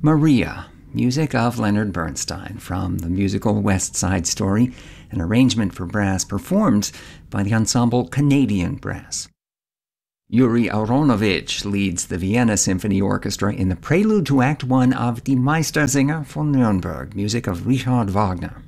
Maria, music of Leonard Bernstein from the musical West Side Story, an arrangement for brass performed by the ensemble Canadian Brass. Yuri Aronovich leads the Vienna Symphony Orchestra in the prelude to Act 1 of Die Meistersinger von Nürnberg, music of Richard Wagner.